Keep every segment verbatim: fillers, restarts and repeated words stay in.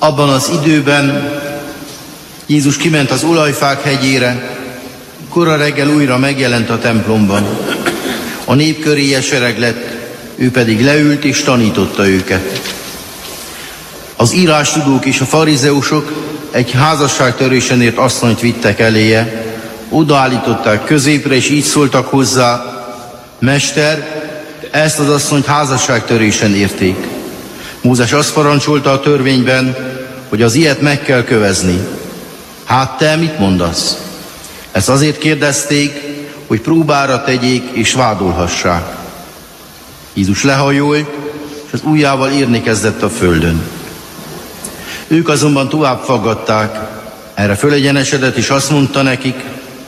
Abban az időben Jézus kiment az olajfák hegyére, kora reggel újra megjelent a templomban. A nép köré esereg lett, ő pedig leült és tanította őket. Az írástudók és a farizeusok egy házasságtörésen ért asszonyt vittek eléje, odaállították középre, és így szóltak hozzá: Mester, ezt az asszonyt házasságtörésen érték. Mózes azt parancsolta a törvényben, hogy az ilyet meg kell kövezni. Hát te mit mondasz? Ezt azért kérdezték, hogy próbára tegyék és vádolhassák. Jézus lehajolt, és az ujjával írni kezdett a földön. Ők azonban tovább faggatták, erre fölegyenesedett, és azt mondta nekik: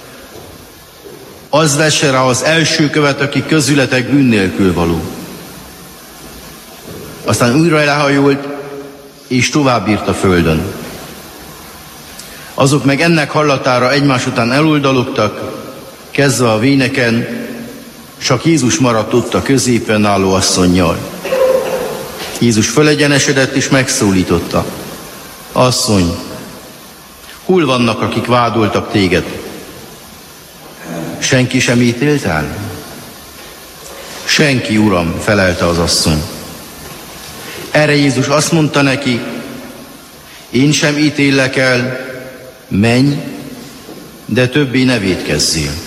az vesse rá az első követ, aki közületek bűn nélkül való. Aztán újra lehajolt, és tovább írt a földön. Azok meg ennek hallatára egymás után eloldalogtak, kezdve a véneken, csak Jézus maradt ott a középen álló asszonnyal. Jézus fölegyenesedett és megszólította: Asszony, hol vannak, akik vádoltak téged? Senki sem ítélt el? Senki, Uram, felelte az asszony. Erre Jézus azt mondta neki: én sem ítéllek el, menj, de többé ne vétkezzél.